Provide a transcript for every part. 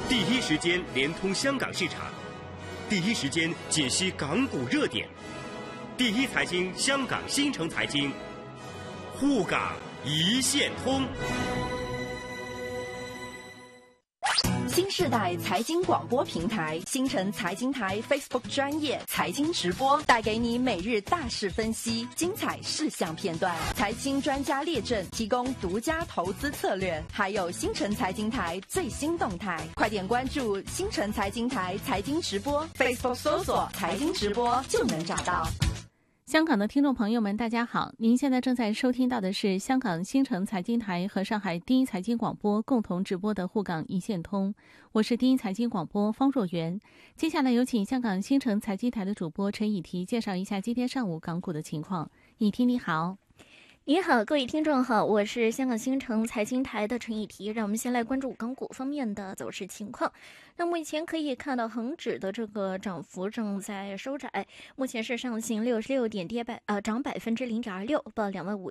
第一时间连通香港市场，第一时间解析港股热点，第一财经香港新城财经，沪港一线通。 新世代财经广播平台新城财经台 Facebook 专业财经直播，带给你每日大事分析、精彩事项片段、财经专家列阵，提供独家投资策略，还有新城财经台最新动态。快点关注新城财经台财经直播 ，Facebook 搜索财经直播就能找到。 香港的听众朋友们，大家好！您现在正在收听到的是香港新城财经台和上海第一财经广播共同直播的沪港一线通，我是第一财经广播方若媛。接下来有请香港新城财经台的主播陈以缇介绍一下今天上午港股的情况。以缇你好。 你好，各位听众好，我是香港新城财经台的陈以缇。让我们先来关注港股方面的走势情况。那目前可以看到恒指的这个涨幅正在收窄，目前是上行66点，涨0.26%，报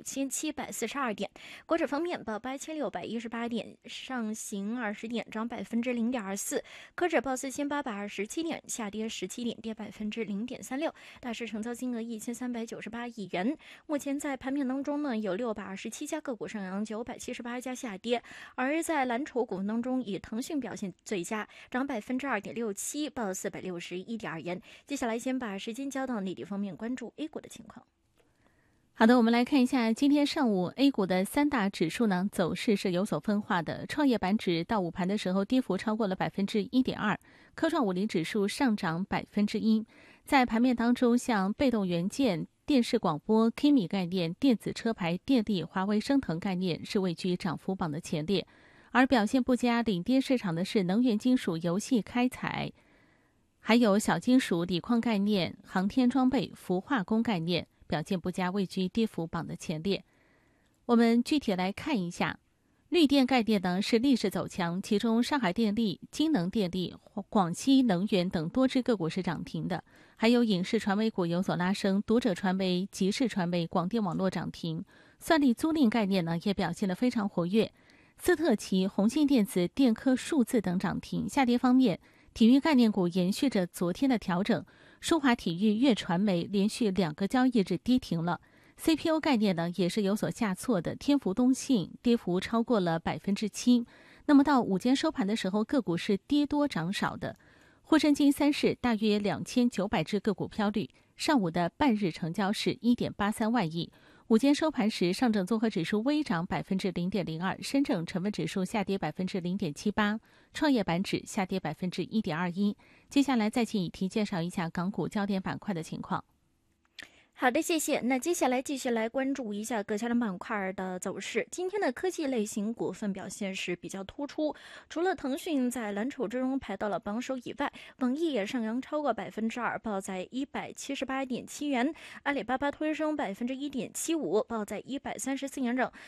25,742点。国指方面报8618点，上行20点，涨0.24%。科指报4827点，下跌17点，跌0.36%。大市成交金额1398亿元。目前在盘面当中呢，有627家个股上扬，978家下跌。而在蓝筹股当中，以腾讯表现最佳，涨2.67%，报461.2元。接下来先把时间交到内地方面，关注 A 股的情况。 好的，我们来看一下今天上午 A 股的三大指数呢走势是有所分化的。创业板指到午盘的时候跌幅超过了1.2%，科创50指数上涨1%。在盘面当中，像被动元件、电视广播、Kimi 概念、电子车牌、电力、华为、升腾概念是位居涨幅榜的前列。而表现不佳、领跌市场的是能源、金属、游戏、开采，还有小金属、锂矿概念、航天装备、氟化工概念，表现不佳，位居跌幅榜的前列。我们具体来看一下，绿电概念呢是逆势走强，其中上海电力、金能电力、广西能源等多只个股是涨停的，还有影视传媒股有所拉升，读者传媒、集视传媒、广电网络涨停。算力租赁概念呢也表现得非常活跃，斯特奇、宏信电子、电科数字等涨停。下跌方面，体育概念股延续着昨天的调整，舒华体育、粤传媒连续2个交易日跌停了。CPU 概念呢也是有所下挫的，天福东信跌幅超过了7%。那么到午间收盘的时候，个股是跌多涨少的。沪深金三市大约2900只个股飘绿，上午的半日成交是1.83万亿。午间收盘时，上证综合指数微涨0.02%，深证成分指数下跌0.78%，创业板指下跌1.21%。接下来再请以缇介绍一下港股焦点板块的情况。 好的，谢谢。那接下来继续来关注一下各家的板块的走势。今天的科技类型股份表现是比较突出，除了腾讯在蓝筹之中排到了榜首以外，网易也上扬超过2%，报在178.7元；阿里巴巴推升1.75%，报在134元整。